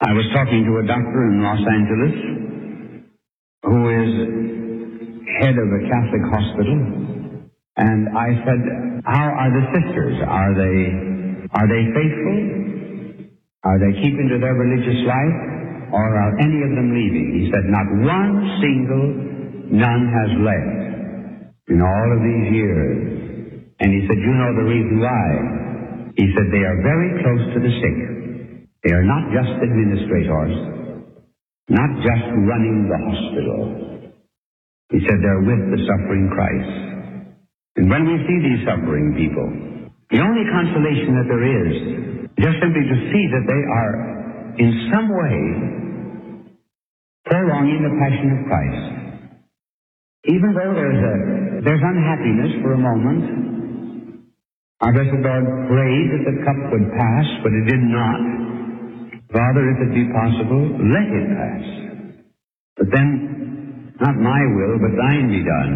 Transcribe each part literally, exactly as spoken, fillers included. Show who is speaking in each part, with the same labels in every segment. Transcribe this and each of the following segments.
Speaker 1: I was talking to a doctor in Los Angeles who is head of a Catholic hospital, and I said, how are the sisters? Are they, are they faithful? Are they keeping to their religious life? Or are any of them leaving? He said, not one single nun has left in all of these years. And he said, you know the reason why? He said, they are very close to the sick. They are not just administrators, not just running the hospital. He said, they're with the suffering Christ. And when we see these suffering people, the only consolation that there is, just simply to see that they are in some way prolonging the passion of Christ. Even though there's a there's unhappiness for a moment, our blessed Lord prayed that the cup would pass, but it did not. Father, if it be possible, let it pass. But then, not my will, but thine be done.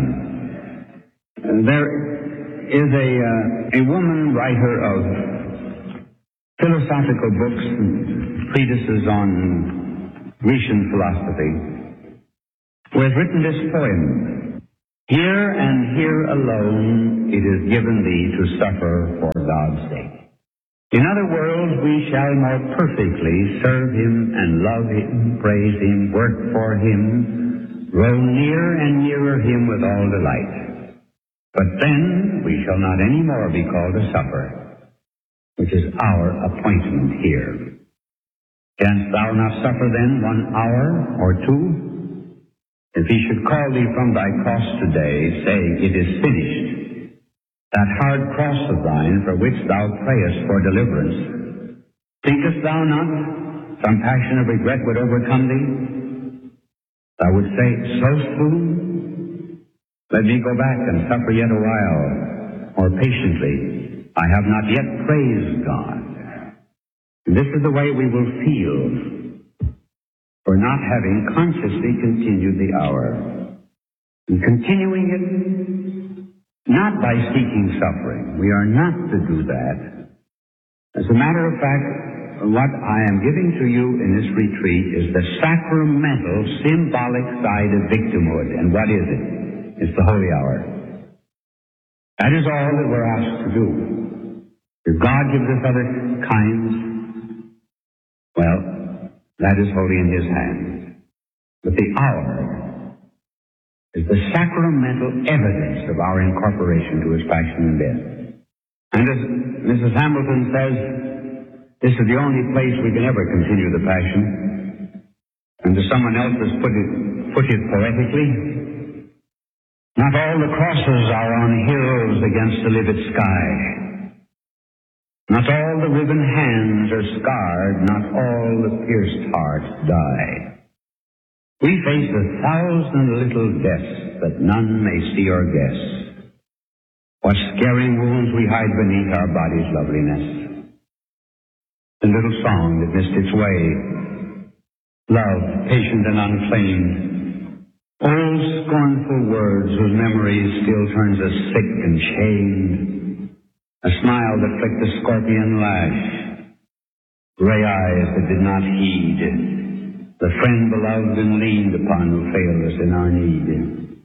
Speaker 1: And there is a uh, a woman writer of philosophical books and treatises on Grecian philosophy, who has written this poem. Here and here alone it is given thee to suffer for God's sake. In other words, we shall more perfectly serve him and love him, praise him, work for him, grow near and nearer him with all delight. But then we shall not any more be called to suffer, which is our appointment here. Canst thou not suffer then one hour or two? If he should call thee from thy cross today, saying, it is finished, that hard cross of thine for which thou prayest for deliverance, thinkest thou not some passion of regret would overcome thee? Thou would say, so soon? Let me go back and suffer yet a while, or patiently. I have not yet praised God. And this is the way we will feel for not having consciously continued the hour. And continuing it, not by seeking suffering. We are not to do that. As a matter of fact, what I am giving to you in this retreat is the sacramental, symbolic side of victimhood. And what is it? It's the holy hour. That is all that we're asked to do. If God gives us other kinds, well, that is wholly in his hands. But the hour is the sacramental evidence of our incorporation to his passion and death. And as Missus Hamilton says, this is the only place we can ever continue the passion. And as someone else has put it, put it poetically, not all the crosses are on hills against the livid sky. Not all the riven hands are scarred, not all the pierced hearts die. We face a thousand little deaths that none may see or guess. What scaring wounds we hide beneath our body's loveliness. The little song that missed its way. Love, patient and unclaimed. Old scornful words whose memory still turns us sick and shamed. A smile that flicked a scorpion lash. Gray eyes that did not heed. The friend beloved and leaned upon who failed us in our need.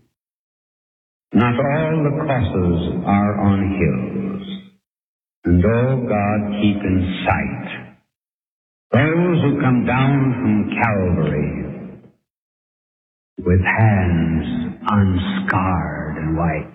Speaker 1: Not all the crosses are on hills. And oh God, keep in sight those who come down from Calvary with hands unscarred and white.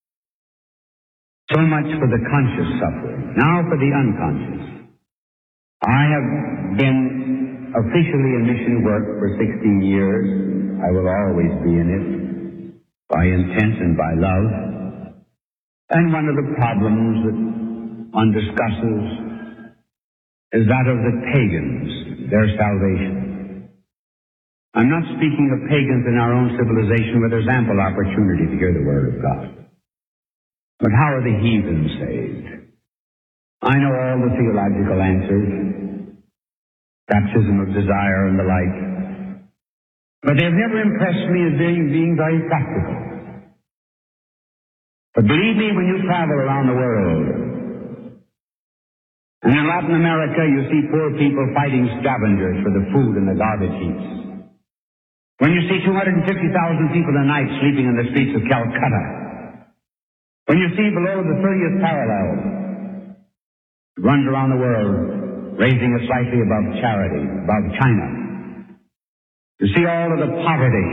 Speaker 1: So much for the conscious suffering. Now for the unconscious. I have been officially in mission work for sixteen years. I will always be in it, by intent and by love. And one of the problems that one discusses is that of the pagans, their salvation. I'm not speaking of pagans in our own civilization where there's ample opportunity to hear the word of God. But how are the heathen saved? I know all the theological answers, baptism of desire and the like, but they've never impressed me as being, being very practical. But believe me, when you travel around the world And in Latin America, you see poor people fighting scavengers for the food in the garbage heaps. When you see two hundred fifty thousand people a night sleeping in the streets of Calcutta. When you see below the thirtieth parallel, it runs around the world, raising it slightly above charity, above China. You see all of the poverty,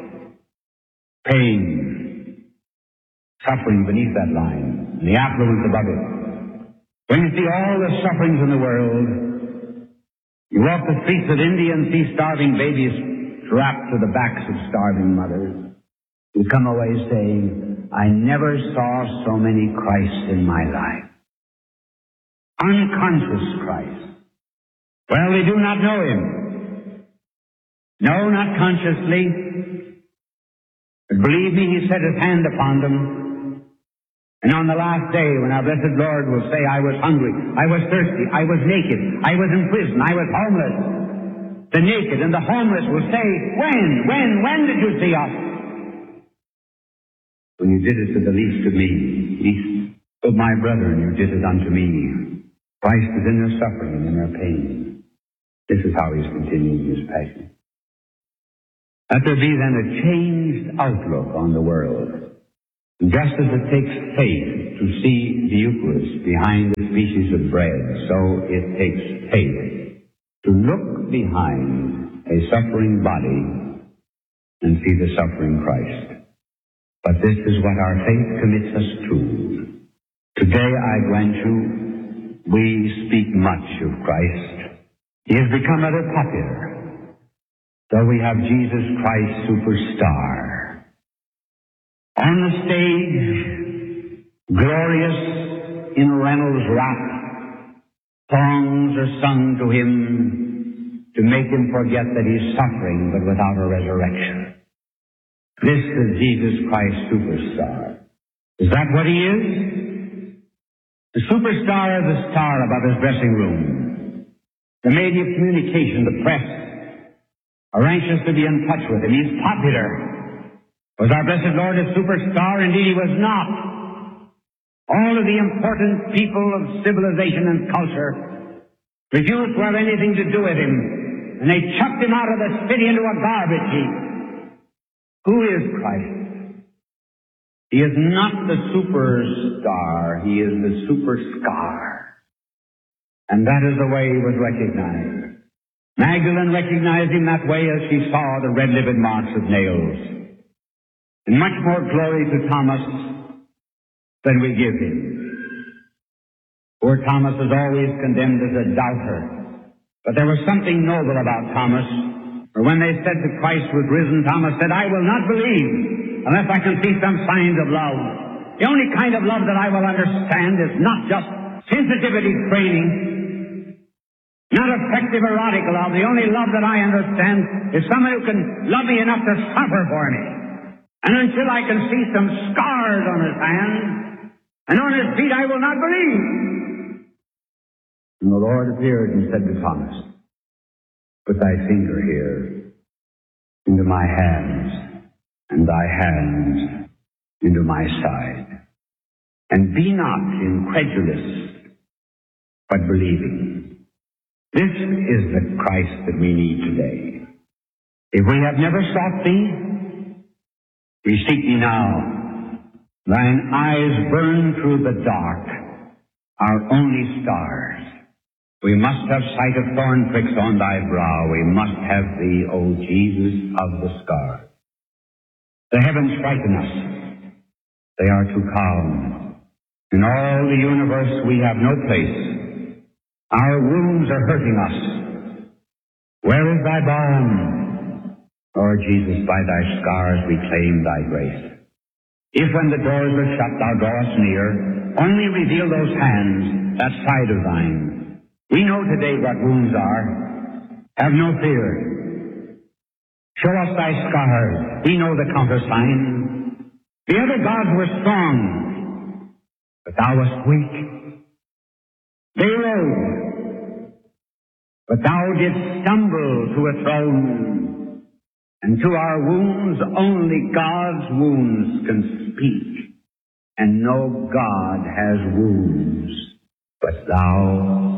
Speaker 1: pain, suffering beneath that line, and the affluence above it. When you see all the sufferings in the world, you walk the streets of India and see starving babies strapped to the backs of starving mothers. You come away saying, I never saw so many Christs in my life. Unconscious Christ. Well, they do not know him. No, not consciously. But believe me, he set his hand upon them. And on the last day, when our blessed Lord will say, I was hungry, I was thirsty, I was naked, I was in prison, I was homeless, the naked and the homeless will say, when, when, when did you see us? When you did it to the least of me, least of my brethren, you did it unto me. Christ is in their suffering and in their pain. This is how he's continuing his passion. Let there be then a changed outlook on the world. Just as it takes faith to see the Eucharist behind the species of bread, so it takes faith to look behind a suffering body and see the suffering Christ. But this is what our faith commits us to. Today, I grant you, we speak much of Christ. He has become rather popular. So we have Jesus Christ Superstar. On the stage, glorious in Reynolds' wrath, songs are sung to him to make him forget that he's suffering but without a resurrection. This is Jesus Christ Superstar. Is that what he is? The superstar is the star above his dressing room. The media of communication, the press, are anxious to be in touch with him. He's popular. Was our blessed Lord a superstar? Indeed, he was not. All of the important people of civilization and culture refused to have anything to do with him, and they chucked him out of the city into a garbage heap. Who is Christ? He is not the superstar. He is the superscar. And that is the way he was recognized. Magdalene recognized him that way as she saw the red livid marks of nails. And much more glory to Thomas than we give him. Poor Thomas is always condemned as a doubter. But there was something noble about Thomas. For when they said that Christ was risen, Thomas said, I will not believe unless I can see some signs of love. The only kind of love that I will understand is not just sensitivity training, not effective erotic love. The only love that I understand is someone who can love me enough to suffer for me. And until I can see some scars on his hands and on his feet, I will not believe. And the Lord appeared and said to Thomas, put thy finger here into my hands, and thy hands into my side. And be not incredulous, but believing. This is the Christ that we need today. If we have never sought thee, we seek thee now. Thine eyes burn through the dark, our only stars. We must have sight of thorn pricks on thy brow. We must have thee, O Jesus of the scars. The heavens frighten us. They are too calm. In all the universe we have no place. Our wounds are hurting us. Where is thy balm? Lord Jesus, by thy scars we claim thy grace. If when the doors are shut thou drawest near, only reveal those hands, that side of thine. We know today what wounds are. Have no fear. Show us thy scars. We know the countersign. The other gods were strong, but thou wast weak. They rose, but thou didst stumble to a throne. And to our wounds, only God's wounds can speak. And no God has wounds but thou